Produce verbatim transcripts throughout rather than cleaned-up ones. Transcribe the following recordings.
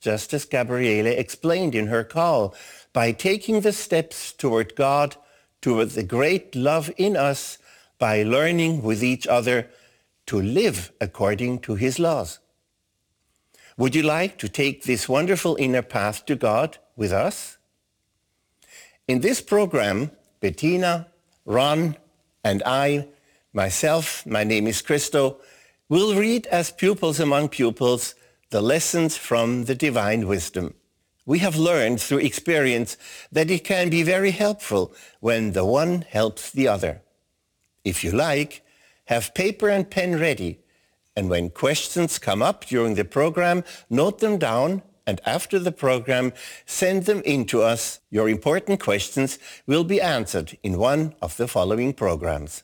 just as Gabriele explained in her call, by taking the steps toward God, toward the great love in us, by learning with each other to live according to his laws. Would you like to take this wonderful inner path to God with us? In this program, Bettina, Ron, and I, myself, my name is Christo, will read as pupils among pupils the lessons from the divine wisdom. We have learned through experience that it can be very helpful when the one helps the other. If you like, have paper and pen ready, and when questions come up during the program, note them down, and after the program, send them in to us. Your important questions will be answered in one of the following programs.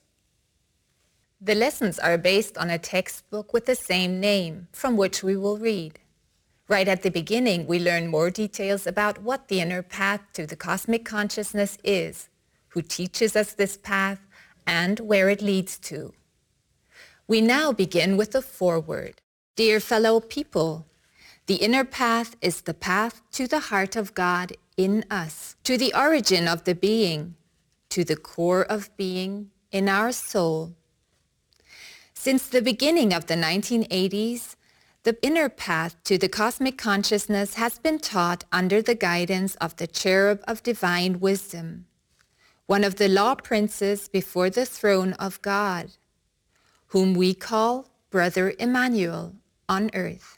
The lessons are based on a textbook with the same name, from which we will read. Right at the beginning, we learn more details about what the inner path to the cosmic consciousness is, who teaches us this path, and where it leads to. We now begin with the foreword. Dear fellow people, the inner path is the path to the heart of God in us, to the origin of the being, to the core of being in our soul. Since the beginning of the nineteen eighties, the inner path to the cosmic consciousness has been taught under the guidance of the Cherub of Divine Wisdom, one of the law princes before the throne of God, whom we call Brother Emmanuel on earth.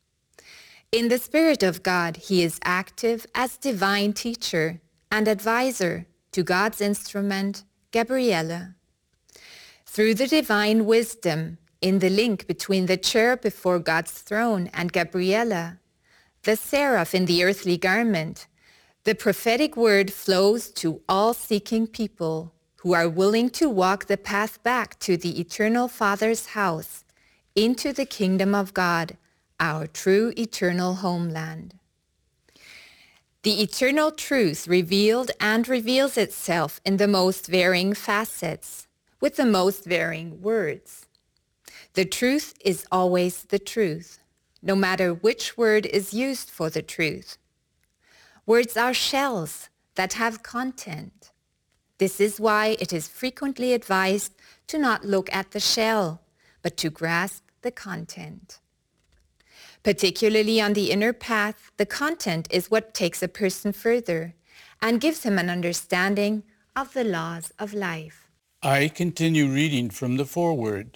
In the Spirit of God, he is active as divine teacher and advisor to God's instrument, Gabriele. Through the divine wisdom, in the link between the cherub before God's throne and Gabriele, the seraph in the earthly garment, the prophetic word flows to all seeking people who are willing to walk the path back to the eternal Father's house, into the kingdom of God, our true eternal homeland. The eternal truth revealed and reveals itself in the most varying facets, with the most varying words. The truth is always the truth, no matter which word is used for the truth. Words are shells that have content. This is why it is frequently advised to not look at the shell, but to grasp the content. Particularly on the inner path, the content is what takes a person further and gives him an understanding of the laws of life. I continue reading from the foreword.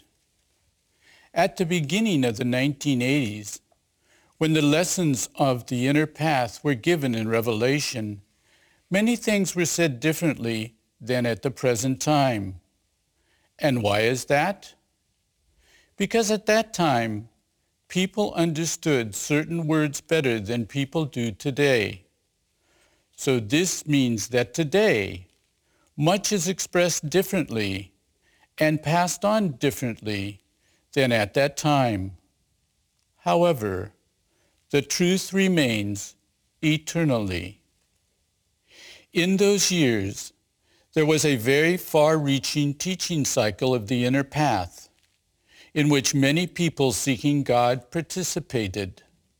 At the beginning of the nineteen eighties, when the lessons of the inner path were given in Revelation, many things were said differently than at the present time. And why is that? Because at that time, people understood certain words better than people do today. So this means that today, much is expressed differently and passed on differently than at that time. However, the truth remains eternally. In those years, there was a very far-reaching teaching cycle of the inner path, in which many people seeking God participated.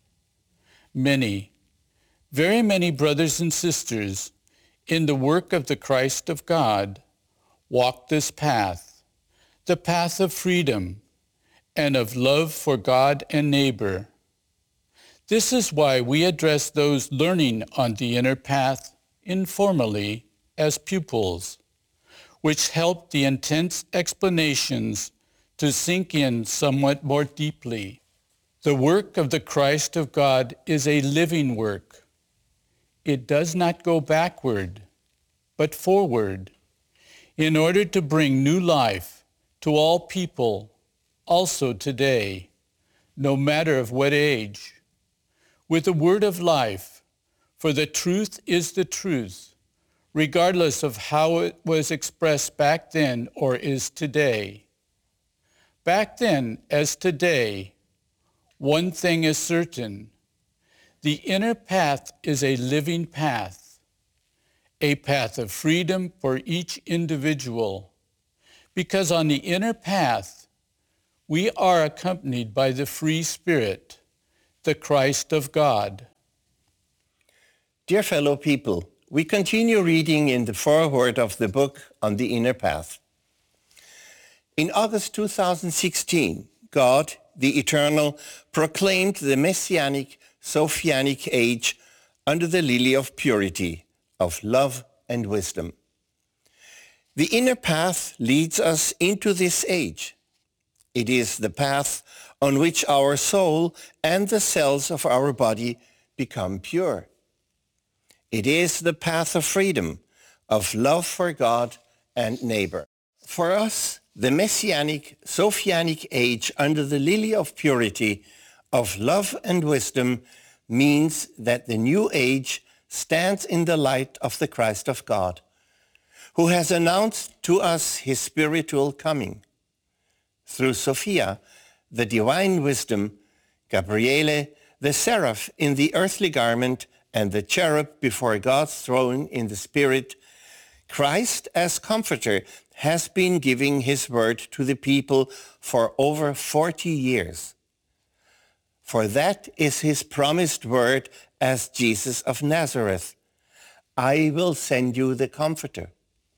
Many, very many brothers and sisters in the work of the Christ of God walked this path, the path of freedom and of love for God and neighbor. This is why we address those learning on the inner path informally as pupils, which help the intense explanations to sink in somewhat more deeply. The work of the Christ of God is a living work. It does not go backward, but forward, in order to bring new life to all people, also today, no matter of what age, with the word of life, for the truth is the truth, regardless of how it was expressed back then or is today. Back then, as today, one thing is certain. The inner path is a living path, a path of freedom for each individual, because on the inner path, we are accompanied by the free Spirit, the Christ of God. Dear fellow people, we continue reading in the foreword of the book On the Inner Path. In August two thousand sixteen, God, the Eternal, proclaimed the Messianic Sophianic age under the lily of purity, of love and wisdom. The inner path leads us into this age. It is the path on which our soul and the cells of our body become pure. It is the path of freedom, of love for God and neighbor. For us, the Messianic Sophianic age under the lily of purity, of love and wisdom, means that the new age stands in the light of the Christ of God, who has announced to us his spiritual coming. Through Sophia, the divine wisdom, Gabriele, the seraph in the earthly garment, and the cherub before God's throne in the spirit, Christ as comforter has been giving his word to the people for over forty years. For that is his promised word as Jesus of Nazareth. I will send you the Comforter.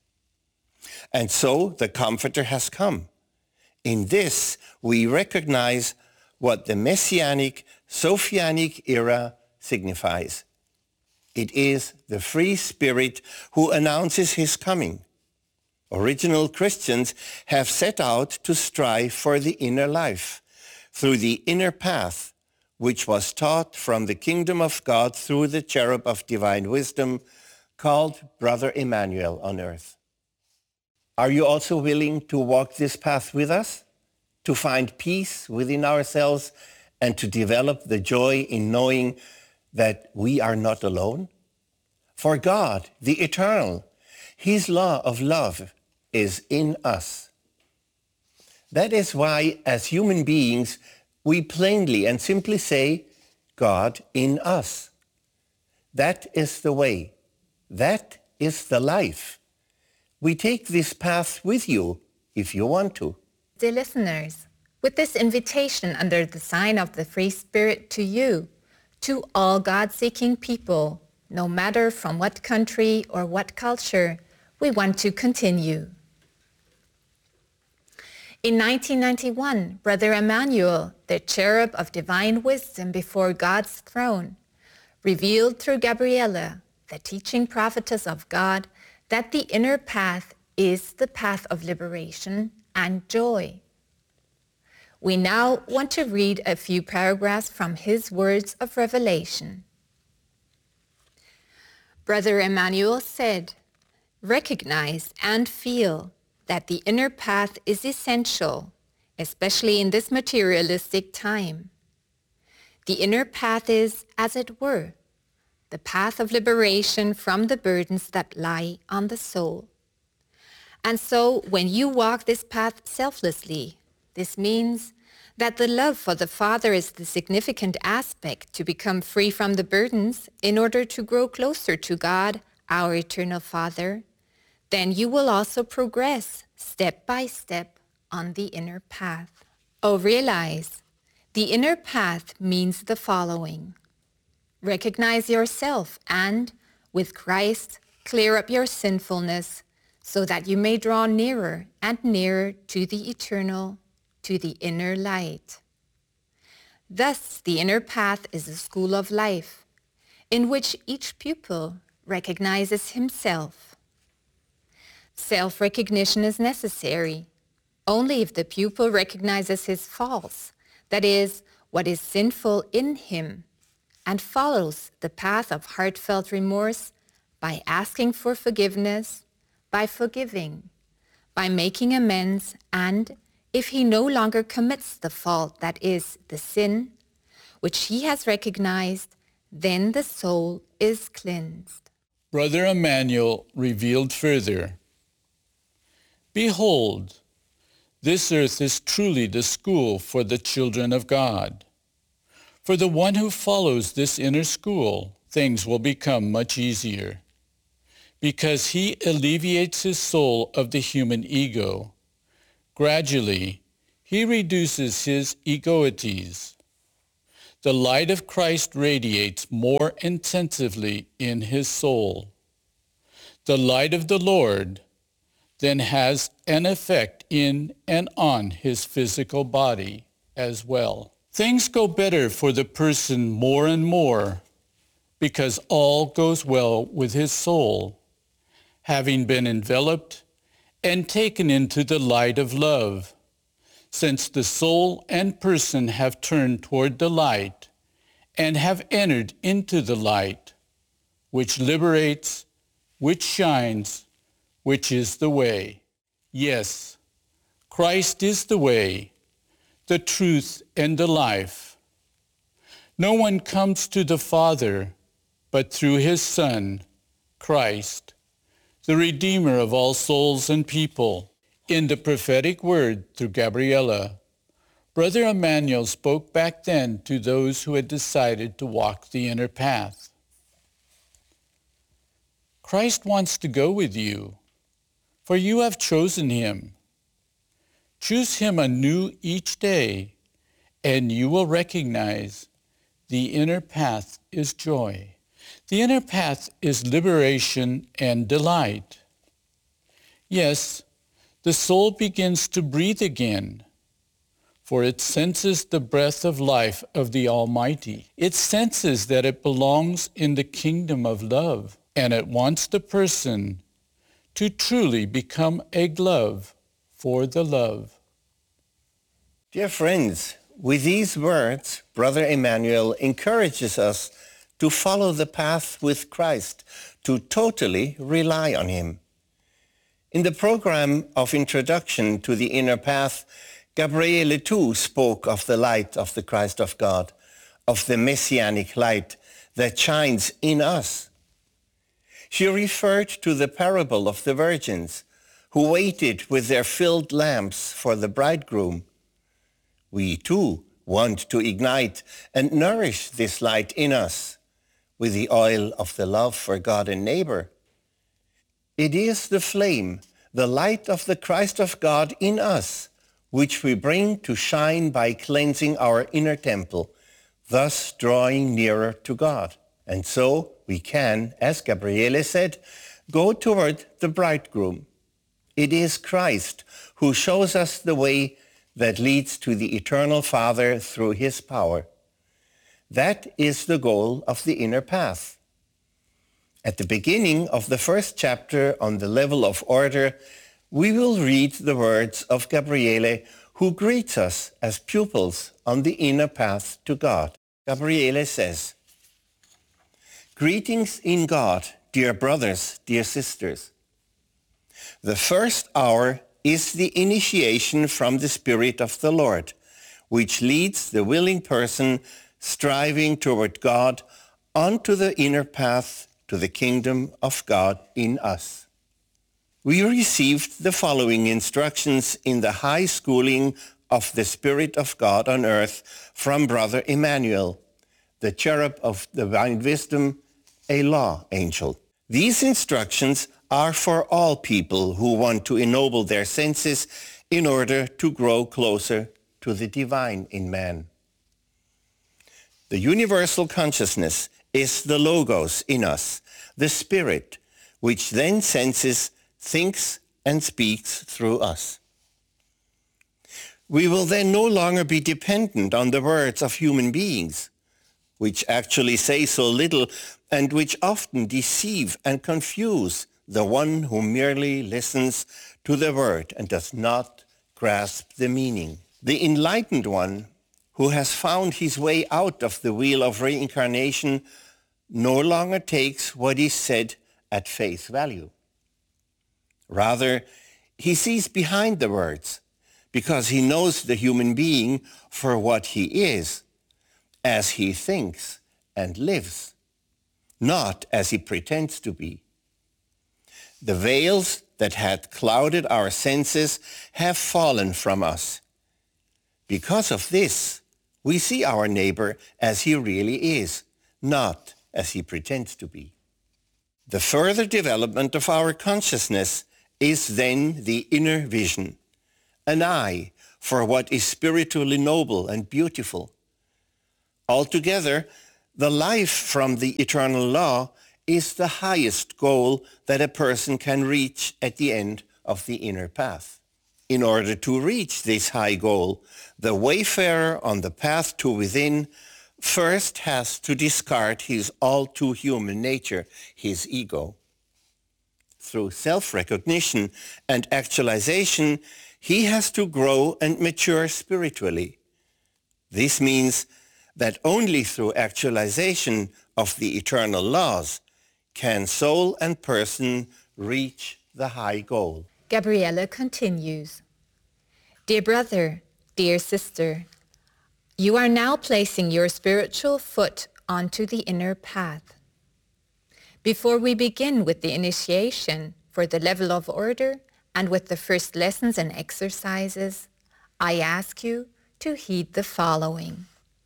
And so the Comforter has come. In this, we recognize what the Messianic Sophianic era signifies. It is the free spirit who announces his coming. Original Christians have set out to strive for the inner life through the inner path, which was taught from the kingdom of God through the cherub of divine wisdom called Brother Emmanuel on earth. Are you also willing to walk this path with us, to find peace within ourselves, and to develop the joy in knowing that we are not alone? For God, the Eternal, his law of love is in us. That is why, as human beings, we plainly and simply say, God in us. That is the way. That is the life. We take this path with you if you want to. Dear listeners, with this invitation under the sign of the Free Spirit to you, to all God-seeking people, no matter from what country or what culture, we want to continue. In nineteen ninety-one, Brother Emmanuel, the cherub of divine wisdom before God's throne, revealed through Gabriela, the teaching prophetess of God, that the inner path is the path of liberation and joy. We now want to read a few paragraphs from his words of revelation. Brother Emmanuel said, "Recognize and feel that the inner path is essential, especially in this materialistic time. The inner path is, as it were, the path of liberation from the burdens that lie on the soul. And so when you walk this path selflessly, this means that the love for the Father is the significant aspect to become free from the burdens in order to grow closer to God, our eternal Father, then you will also progress step by step on the inner path. Oh, realize, the inner path means the following. Recognize yourself and, with Christ, clear up your sinfulness so that you may draw nearer and nearer to the eternal, to the inner light. Thus, the inner path is a school of life in which each pupil recognizes himself. Self-recognition is necessary only if the pupil recognizes his faults, that is, what is sinful in him, and follows the path of heartfelt remorse by asking for forgiveness, by forgiving, by making amends, and if he no longer commits the fault that is the sin, which he has recognized, then the soul is cleansed." Brother Emmanuel revealed further, "Behold, this earth is truly the school for the children of God. For the one who follows this inner school, things will become much easier, because he alleviates his soul of the human ego. Gradually, he reduces his egoities. the light of Christ radiates more intensively in his soul. The light of the Lord then has an effect in and on his physical body as well. Things go better for the person more and more because all goes well with his soul, having been enveloped and taken into the light of love, since the soul and person have turned toward the light and have entered into the light, which liberates, which shines, which is the way. Yes, Christ is the way, the truth, and the life. No one comes to the Father but through his Son, Christ, the Redeemer of all souls and people. In the prophetic word through Gabriela, Brother Emmanuel spoke back then to those who had decided to walk the inner path. Christ wants to go with you, for you have chosen him. Choose him anew each day, and you will recognize the inner path is joy. The inner path is liberation and delight. Yes, the soul begins to breathe again, for it senses the breath of life of the Almighty. It senses that it belongs in the kingdom of love, and it wants the person to truly become a glove for the love. Dear friends, with these words, Brother Emmanuel encourages us to follow the path with Christ, to totally rely on him. In the program of Introduction to the Inner Path, Gabriele too spoke of the light of the Christ of God, of the messianic light that shines in us. She referred to the parable of the virgins who waited with their filled lamps for the bridegroom. We too want to ignite and nourish this light in us with the oil of the love for God and neighbor. It is the flame, the light of the Christ of God in us, which we bring to shine by cleansing our inner temple, thus drawing nearer to God. And so we can, as Gabriele said, go toward the bridegroom. It is Christ who shows us the way that leads to the eternal Father through his power. That is the goal of the inner path. At the beginning of the first chapter on the level of order, we will read the words of Gabriele, who greets us as pupils on the inner path to God. Gabriele says, "Greetings in God, dear brothers, dear sisters. The first hour is the initiation from the Spirit of the Lord, which leads the willing person striving toward God onto the inner path to the kingdom of God in us. We received the following instructions in the high schooling of the Spirit of God on earth from Brother Emmanuel, the cherub of divine wisdom, a law angel. These instructions are for all people who want to ennoble their senses in order to grow closer to the divine in man. The universal consciousness is the logos in us, the spirit, which then senses, thinks, and speaks through us. We will then no longer be dependent on the words of human beings, which actually say so little and which often deceive and confuse the one who merely listens to the word and does not grasp the meaning. The enlightened one, who has found his way out of the wheel of reincarnation, no longer takes what is said at face value. Rather, he sees behind the words, because he knows the human being for what he is, as he thinks and lives, not as he pretends to be. The veils that had clouded our senses have fallen from us. Because of this, we see our neighbor as he really is, not as he pretends to be. The further development of our consciousness is then the inner vision, an eye for what is spiritually noble and beautiful. Altogether, the life from the eternal law is the highest goal that a person can reach at the end of the inner path. In order to reach this high goal, the wayfarer on the path to within first has to discard his all too human nature, his ego. Through self-recognition and actualization, he has to grow and mature spiritually. This means that only through actualization of the eternal laws can soul and person reach the high goal. Gabriella continues. Dear brother, dear sister, you are now placing your spiritual foot onto the inner path. Before we begin with the initiation for the level of order and with the first lessons and exercises, I ask you to heed the following.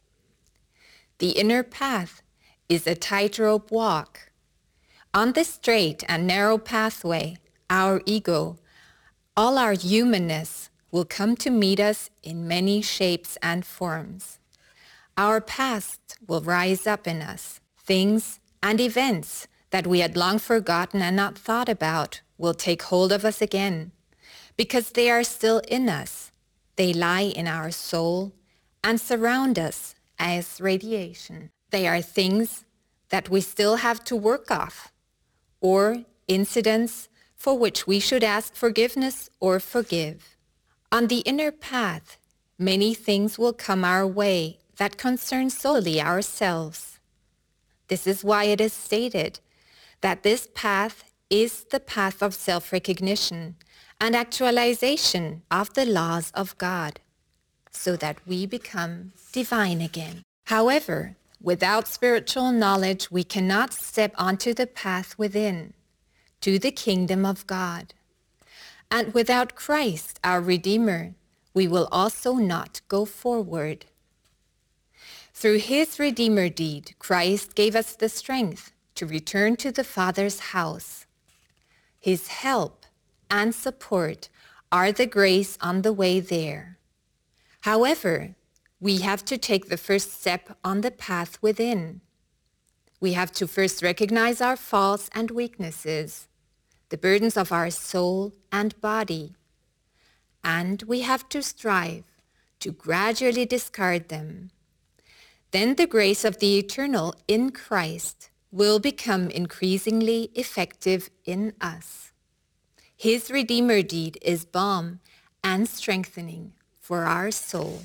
The inner path is a tightrope walk. On this straight and narrow pathway, our ego, all our humanness, will come to meet us in many shapes and forms. Our past will rise up in us. Things and events that we had long forgotten and not thought about will take hold of us again, because they are still in us. They lie in our soul and surround us as radiation. They are things that we still have to work off, or incidents for which we should ask forgiveness or forgive. On the inner path, many things will come our way that concern solely ourselves. This is why it is stated that this path is the path of self-recognition and actualization of the laws of God, so that we become divine again. However, without spiritual knowledge, we cannot step onto the path within, to the kingdom of God. And without Christ, our Redeemer, we will also not go forward. Through his Redeemer deed, Christ gave us the strength to return to the Father's house. His help and support are the grace on the way there. However, we have to take the first step on the path within. We have to first recognize our faults and weaknesses, the burdens of our soul and body, and we have to strive to gradually discard them. Then the grace of the eternal in Christ will become increasingly effective in us. His Redeemer deed is balm and strengthening for our soul.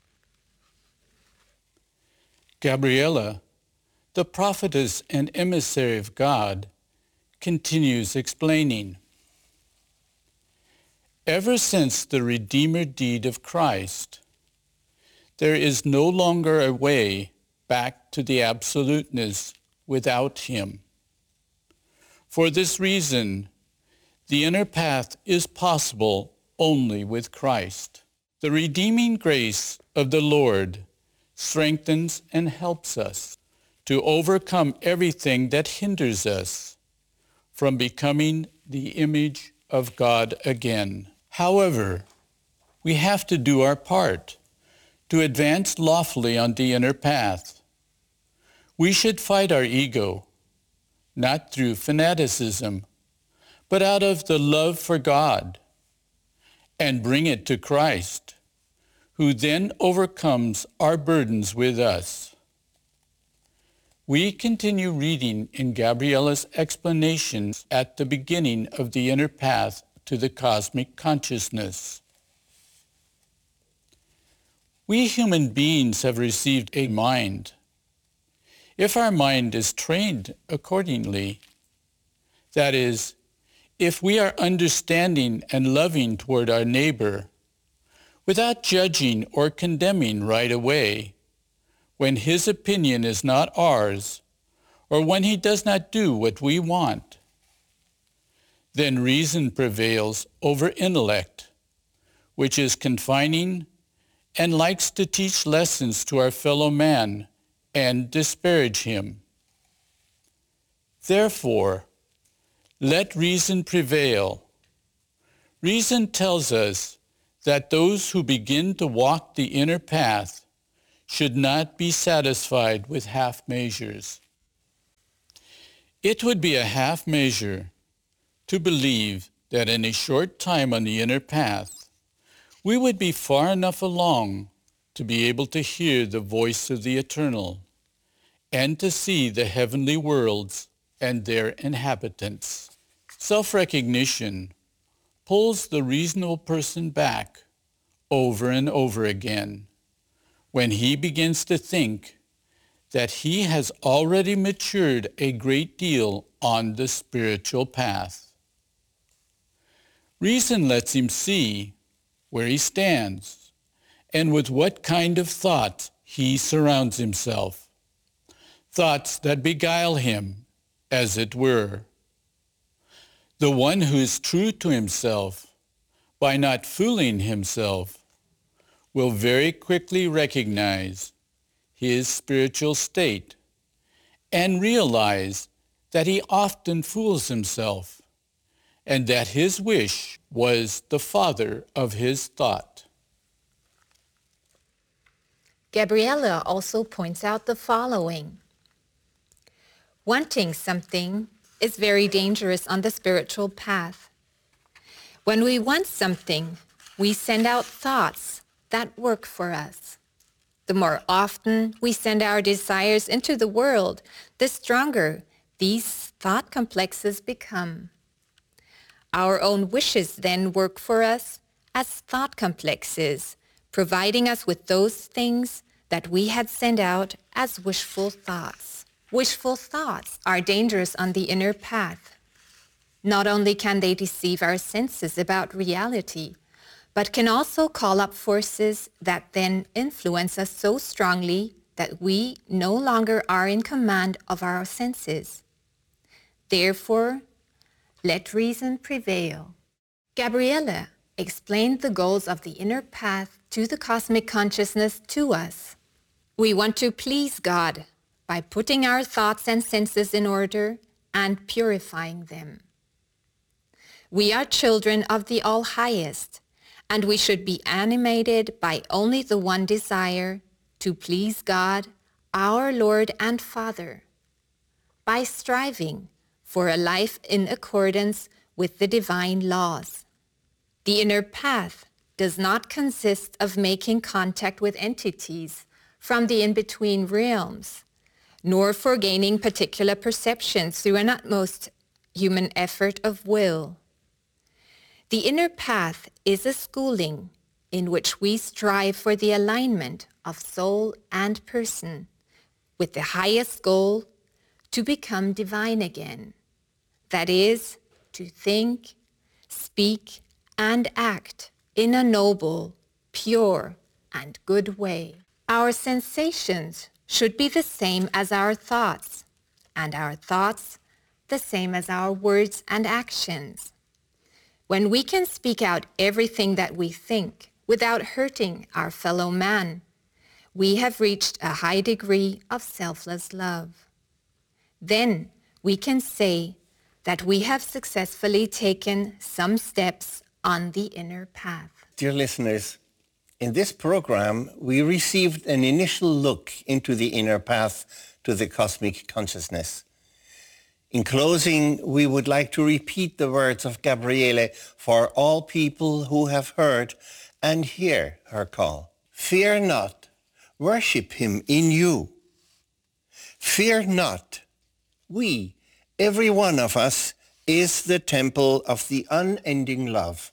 Gabriella, the prophetess and emissary of God, continues explaining. Ever since the Redeemer deed of Christ, there is no longer a way back to the absoluteness without him. For this reason, the inner path is possible only with Christ. The redeeming grace of the Lord strengthens and helps us to overcome everything that hinders us from becoming the image of God again. However, we have to do our part to advance lawfully on the inner path. We should fight our ego, not through fanaticism, but out of the love for God, and bring it to Christ, who then overcomes our burdens with us. We continue reading in Gabriella's explanations at the beginning of the inner path to the cosmic consciousness. We human beings have received a mind. If our mind is trained accordingly, that is, if we are understanding and loving toward our neighbor, without judging or condemning right away, when his opinion is not ours, or when he does not do what we want, then reason prevails over intellect, which is confining and likes to teach lessons to our fellow man and disparage him. Therefore, let reason prevail. Reason tells us that those who begin to walk the inner path should not be satisfied with half measures. It would be a half measure to believe that in a short time on the inner path, we would be far enough along to be able to hear the voice of the Eternal and to see the heavenly worlds and their inhabitants. Self-recognition pulls the reasonable person back over and over again when he begins to think that he has already matured a great deal on the spiritual path. Reason lets him see where he stands and with what kind of thoughts he surrounds himself, thoughts that beguile him, as it were. The one who is true to himself, by not fooling himself, will very quickly recognize his spiritual state and realize that he often fools himself and that his wish was the father of his thought. Gabriella also points out the following. Wanting something is very dangerous on the spiritual path. When we want something, we send out thoughts that work for us. The more often we send our desires into the world, the stronger these thought complexes become. Our own wishes then work for us as thought complexes, providing us with those things that we had sent out as wishful thoughts. Wishful thoughts are dangerous on the inner path. Not only can they deceive our senses about reality, but can also call up forces that then influence us so strongly that we no longer are in command of our senses. Therefore, let reason prevail. Gabriella explained the goals of the inner path to the cosmic consciousness to us. We want to please God by putting our thoughts and senses in order and purifying them. We are children of the All-Highest, and we should be animated by only the one desire, to please God, our Lord and Father, by striving for a life in accordance with the divine laws. The inner path does not consist of making contact with entities from the in-between realms, nor for gaining particular perceptions through an utmost human effort of will. The inner path is a schooling in which we strive for the alignment of soul and person, with the highest goal to become divine again. That is, to think, speak, and act in a noble, pure, and good way. Our sensations should be the same as our thoughts, and our thoughts the same as our words and actions. When we can speak out everything that we think without hurting our fellow man, we have reached a high degree of selfless love. Then we can say that we have successfully taken some steps on the inner path. Dear listeners, in this program, we received an initial look into the inner path to the cosmic consciousness. In closing, we would like to repeat the words of Gabriele for all people who have heard and hear her call. Fear not, worship him in you. Fear not, we, every one of us, is the temple of the unending love.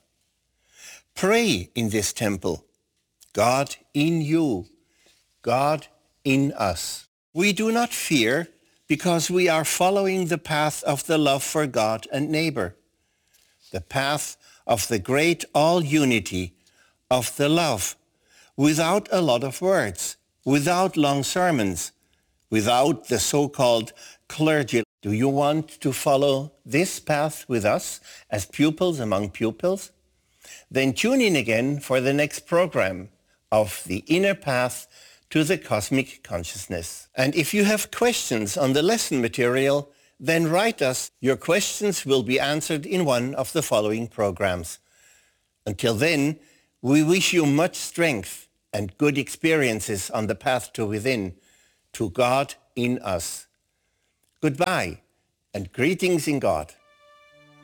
Pray in this temple, God in you, God in us. We do not fear because we are following the path of the love for God and neighbor, the path of the great all-unity of the love, without a lot of words, without long sermons, without the so-called clergy. Do you want to follow this path with us as pupils among pupils? Then tune in again for the next program of The Inner Path to the Cosmic Consciousness. And if you have questions on the lesson material, then write us. Your questions will be answered in one of the following programs. Until then, we wish you much strength and good experiences on the path to within, to God in us. Goodbye and greetings in God.